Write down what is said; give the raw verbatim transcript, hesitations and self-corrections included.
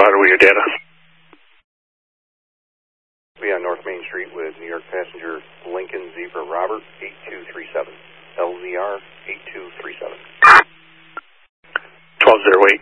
Roger with your data. Be on North Main Street with New York passenger Lincoln Zebra Robert, eight two three seven. L Z R eight two three seven. twelve zero eight.